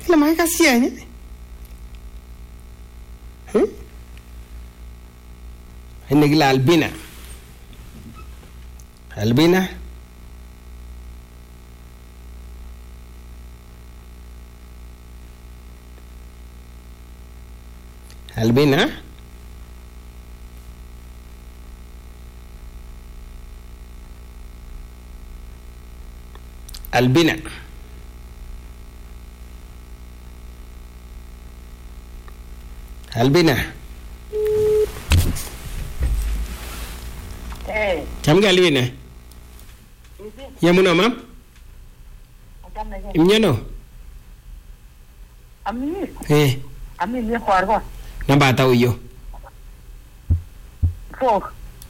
Ila maika sianya. Ini gila Albina. Albina. Albina. Albina. Albina. Hey. Cham ga Albina. Yamuno mam? Imnyano. Ami. Ami ni khwar ko. Namba tahu yo. Fo.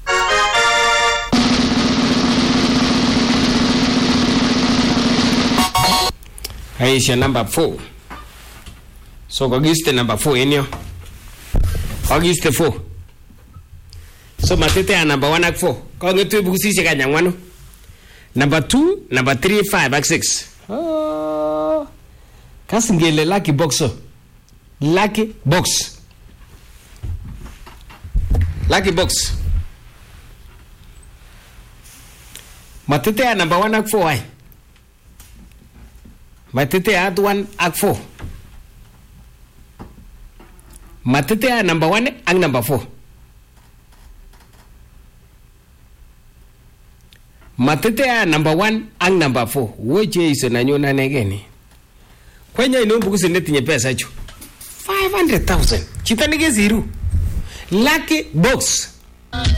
Aisha number 4. So kagiste number 4 enyo. Kagiste 4. So matete ya number 1 ak 4. Ko ngetu bukusisi kanyang wano. Number 2, number 3, 5 ak 6. Oh. Kasingele lucky box. Lucky box. Lucky box. Matete ya number 1 ak 4 ay. Matete ya 1 ak 4. Matete ya number 1 ak number 4. Matete ya number 1 ak number 4. Weche iso na nyona negeni. Kwenye inombu kusindeti nye pesa chu. 500,000. Chita nige zero. Lucky box.